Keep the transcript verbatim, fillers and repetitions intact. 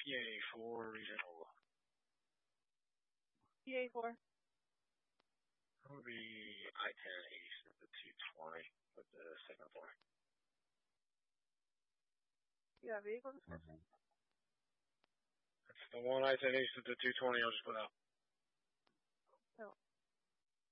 P eighty-four regional. P eighty-four. That would be I ten east of the two twenty with the second floor. You got vehicles? Mm-hmm. That's the one I ten east of the two twenty. I'll just put out.